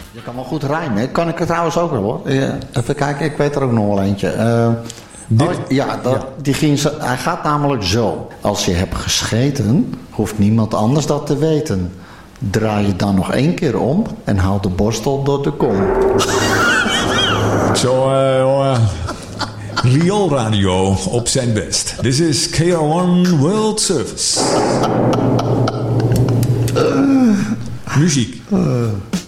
Je kan wel goed rijmen. Kan ik het trouwens ook wel hoor. Even kijken, ik weet er ook nog wel eentje. Hij gaat namelijk zo. Als je hebt gescheten, hoeft niemand anders dat te weten. Draai je dan nog 1 keer om en haal de borstel door de kom. Zo, rioolradio op zijn best. This is KR1 World Service. Muziek.